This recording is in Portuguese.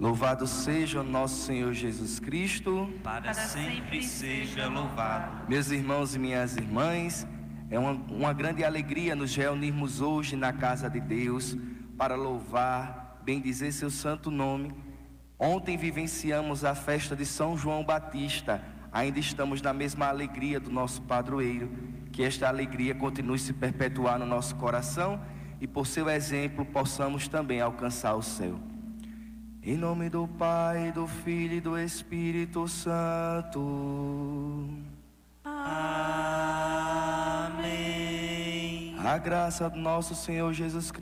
Louvado seja o nosso Senhor Jesus Cristo. Para sempre seja louvado. Meus irmãos e minhas irmãs, é uma grande alegria nos reunirmos hoje na casa de Deus para louvar, bendizer seu santo nome. Ontem vivenciamos a festa de São João Batista. Ainda estamos na mesma alegria do nosso padroeiro. Que esta alegria continue se perpetuar no nosso coração e por seu exemplo possamos também alcançar o céu. Em nome do Pai, do Filho e do Espírito Santo. Amém. A graça do nosso Senhor Jesus Cristo.